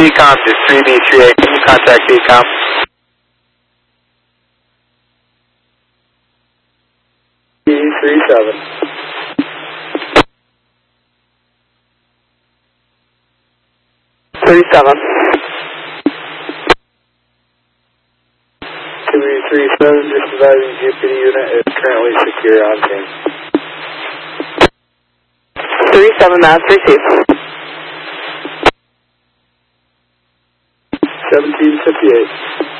DCOM to 3B38. Can you contact DCOM? B37. B37, just advising GPD unit is currently secure on scene. 37 Mass, receive. 1758.